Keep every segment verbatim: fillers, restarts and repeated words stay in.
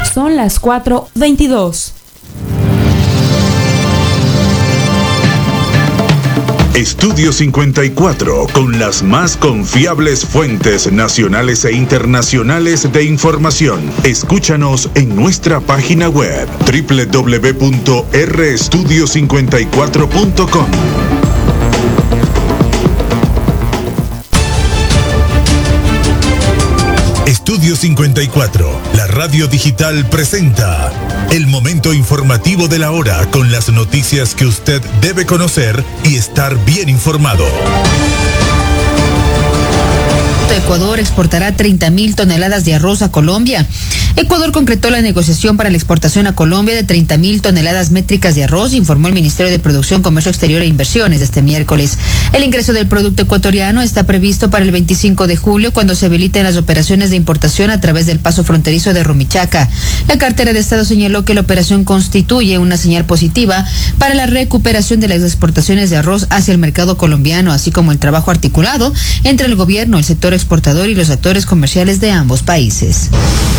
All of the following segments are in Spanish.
Son las cuatro veintidós. Estudio cincuenta y cuatro, con las más confiables fuentes nacionales e internacionales de información. Escúchanos en nuestra página web doble u doble u doble u punto r estudio cincuenta y cuatro punto com. Estudio cincuenta y cuatro, la radio digital presenta el momento informativo de la hora con las noticias que usted debe conocer y estar bien informado. Ecuador exportará treinta mil toneladas de arroz a Colombia. Ecuador concretó la negociación para la exportación a Colombia de treinta mil toneladas métricas de arroz, informó el Ministerio de Producción, Comercio Exterior e Inversiones este miércoles. El ingreso del producto ecuatoriano está previsto para el veinticinco de julio, cuando se habiliten las operaciones de importación a través del paso fronterizo de Rumichaca. La cartera de Estado señaló que la operación constituye una señal positiva para la recuperación de las exportaciones de arroz hacia el mercado colombiano, así como el trabajo articulado entre el gobierno, el sector exportador y los actores comerciales de ambos países.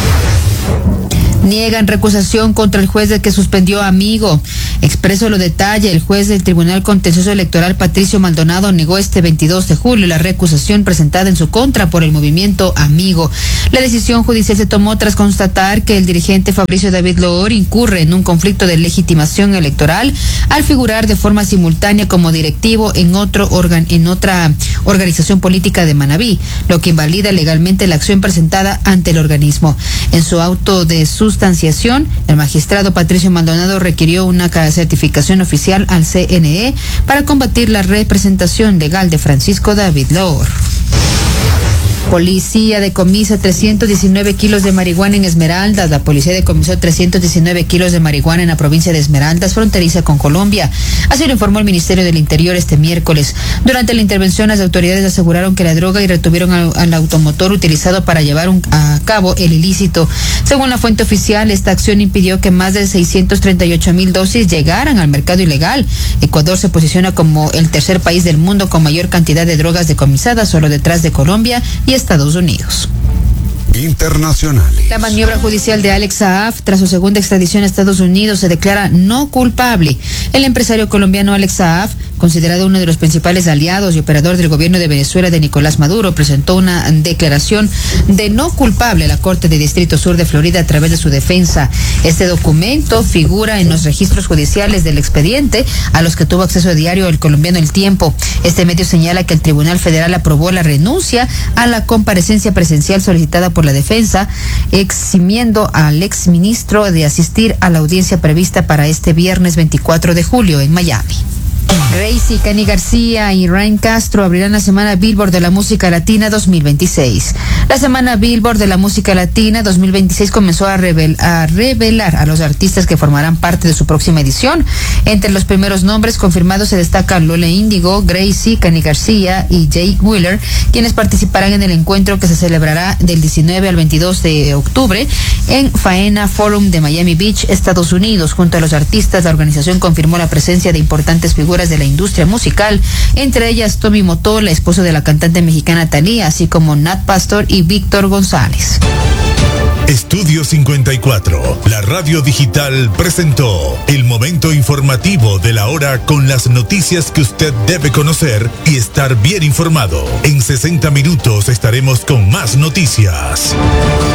Niegan recusación contra el juez del que suspendió a Amigo. Expreso lo detalla. El juez del Tribunal Contencioso Electoral, Patricio Maldonado, negó este veintidós de julio la recusación presentada en su contra por el movimiento Amigo. La decisión judicial se tomó tras constatar que el dirigente Fabricio David Loor incurre en un conflicto de legitimación electoral al figurar de forma simultánea como directivo en otro organ, en otra organización política de Manabí, lo que invalida legalmente la acción presentada ante el organismo. En su auto de sustanciación, el magistrado Patricio Maldonado requirió una certificación oficial al C N E para combatir la representación legal de Francisco David Loor. Policía decomisa trescientos diecinueve kilos de marihuana en Esmeraldas. La policía decomisó trescientos diecinueve kilos de marihuana en la provincia de Esmeraldas, fronteriza con Colombia. Así lo informó el Ministerio del Interior este miércoles. Durante la intervención, las autoridades aseguraron que la droga y retuvieron al, al automotor utilizado para llevar un, a cabo el ilícito. Según la fuente oficial, esta acción impidió que más de seiscientos treinta y ocho mil dosis llegaran al mercado ilegal. Ecuador se posiciona como el tercer país del mundo con mayor cantidad de drogas decomisadas, solo detrás de Colombia y Estados Unidos. Internacionales. La maniobra judicial de Alex Saab tras su segunda extradición a Estados Unidos se declara no culpable. El empresario colombiano Alex Saab, considerado uno de los principales aliados y operador del gobierno de Venezuela de Nicolás Maduro, presentó una declaración de no culpable a la Corte de Distrito Sur de Florida a través de su defensa. Este documento figura en los registros judiciales del expediente, a los que tuvo acceso a diario el colombiano El Tiempo. Este medio señala que el Tribunal Federal aprobó la renuncia a la comparecencia presencial solicitada por la defensa, eximiendo al exministro de asistir a la audiencia prevista para este viernes veinticuatro de julio en Miami. Gracie, Cani García y Ryan Castro abrirán la Semana Billboard de la Música Latina dos mil veintiséis. La Semana Billboard de la Música Latina dos mil veintiséis comenzó a, revel, a revelar a los artistas que formarán parte de su próxima edición. Entre los primeros nombres confirmados se destacan Lola Índigo, Gracie, Cani García y Jake Wheeler, quienes participarán en el encuentro que se celebrará del diecinueve al veintidós de octubre en Faena Forum de Miami Beach, Estados Unidos. Junto a los artistas, la organización confirmó la presencia de importantes figuras de la industria musical, entre ellas Tommy Motola, esposo de la cantante mexicana Thalía, así como Nat Pastor y Víctor González. Estudio cincuenta y cuatro, la radio digital presentó el momento informativo de la hora con las noticias que usted debe conocer y estar bien informado. En sesenta minutos estaremos con más noticias.